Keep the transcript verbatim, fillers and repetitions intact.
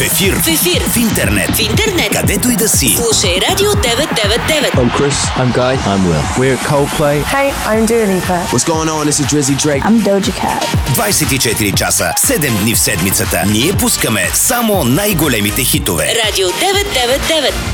В ефир. В ефир. В интернет. В интернет. Където и да си. Слушай Радио девет девет девет. I'm Chris. I'm Guy. I'm Will. We're Coldplay. Hey, I'm Dua Lipa. What's going on? This is Drizzy Drake. I'm Doja Cat. двайсет и четири часа, седем дни в седмицата. Ние пускаме само най-големите хитове. Радио девет девет девет.